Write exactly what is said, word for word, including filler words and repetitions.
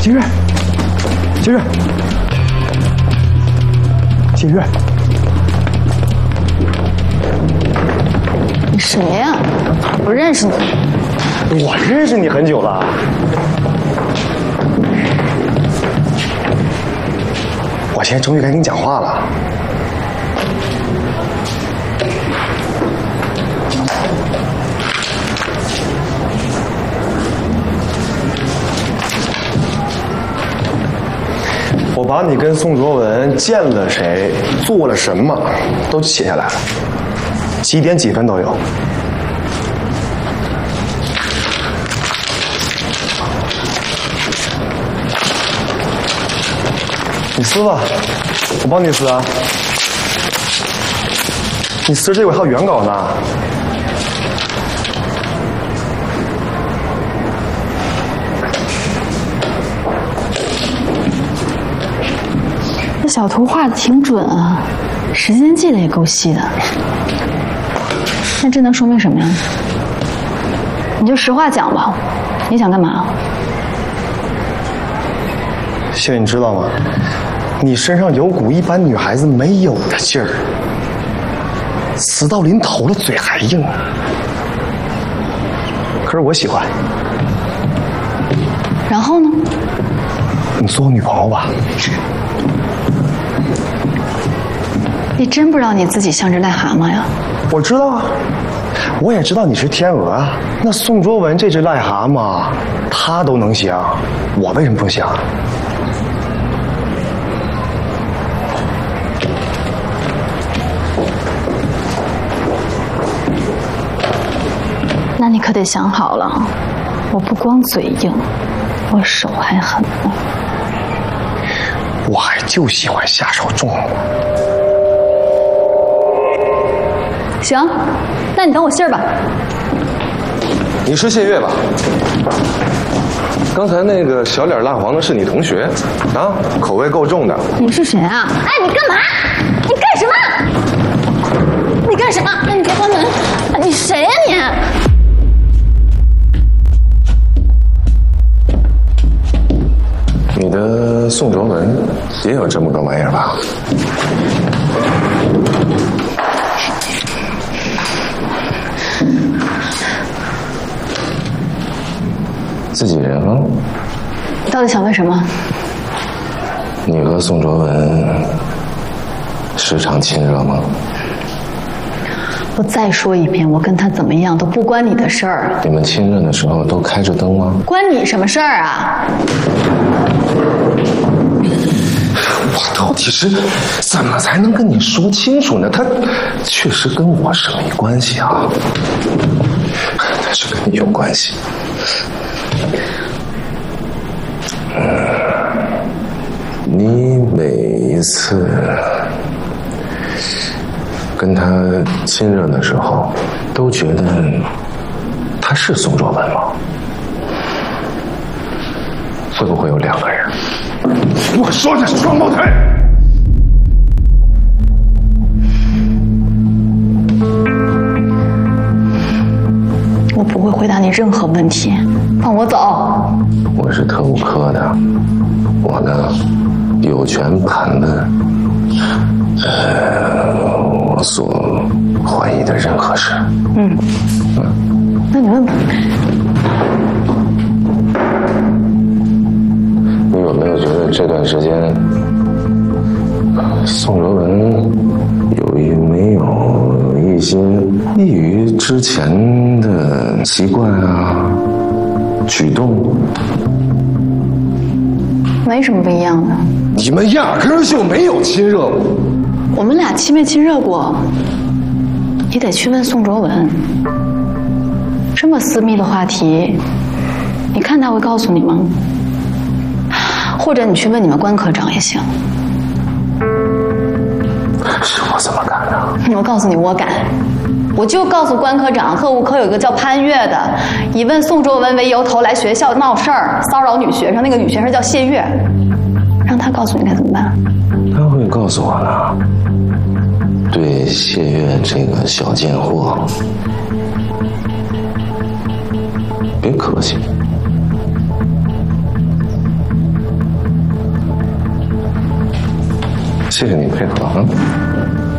谢月，谢月，谢月， 你谁呀？我认识你。 我认识你很久了。我现在终于该跟你讲话了。我把你跟宋卓文见了谁，做了什么，都写下来了，几点几分都有。你撕吧，我帮你撕啊。你撕这个还有原稿呢。 这小图画的挺准啊，时间记得也够细的。那这能说明什么呀？你就实话讲吧，你想干嘛？ 谢月，你知道吗？你身上有股一般女孩子没有的劲儿，死到临头了嘴还硬。可是我喜欢。 然后呢？ 你做我女朋友吧。 你真不知道你自己像只癞蛤蟆呀？ 我知道啊，我也知道你是天鹅啊。那宋卓文这只癞蛤蟆，他都能行，我为什么不行？ 那你可得想好了，我不光嘴硬，我手还狠呢。 我还就喜欢下手重。 行，那你等我信儿吧。 你是谢月吧？刚才那个小脸蜡黄的是你同学啊，口味够重的。 你是谁啊？哎，你干嘛？你干什么？你干什么？那你别关门！你谁呀你？ 你的宋卓文也有这么个玩意儿吧？自己人啊？ 你到底想问什么？ 你和宋卓文时常亲热吗？ 我再说一遍，我跟他怎么样都不关你的事儿。 你们亲热的时候都开着灯吗？ 关你什么事儿啊？ 我到底是怎么才能跟你说清楚呢？他确实跟我是没关系啊，但是跟你有关系。嗯，你每一次跟他亲热的时候，都觉得他是宋卓文吗？会不会有两个人？我说的是双胞胎。 我不会回答你任何问题，放我走。 我是特务科的，我呢有权盘问，呃，我所怀疑的任何事。 嗯，嗯，那你问吧。 你有没有觉得这段时间，宋卓文有一没有一些异于之前的习惯啊、举动？ 没什么不一样的。 你们压根儿就没有亲热过。 我们俩亲没亲热过，你得去问宋卓文。这么私密的话题，你看他会告诉你吗？或者你去问你们关科长也行。 是我怎么敢的？ 我告诉你，我敢。我就告诉关科长，特务科有一个叫潘越的，以问宋卓文为由头来学校闹事儿，骚扰女学生。那个女学生叫谢月，让他告诉你该怎么办。 他会告诉我呢。对谢月这个小贱货，别客气。 谢谢你配合啊。